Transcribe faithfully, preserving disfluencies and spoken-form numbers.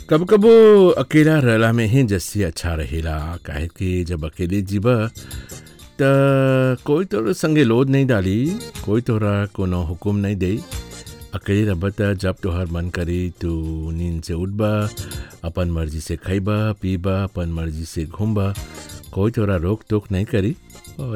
कब कबो अकेला रहला में ही जस्सी अच्छा रहेला। काहे कि जब अकेले जीबा त कोई तोर संगे लोड नहीं डाली, कोई तोरा कोनो हुकुम नहीं दे। अकेले रहबा त जब तोहर मन करी तू नींद से उठबा, अपन मर्जी से खइबा पीबा, अपन मर्जी से घूमबा, कोई तोरा रोक टोक नहीं करी।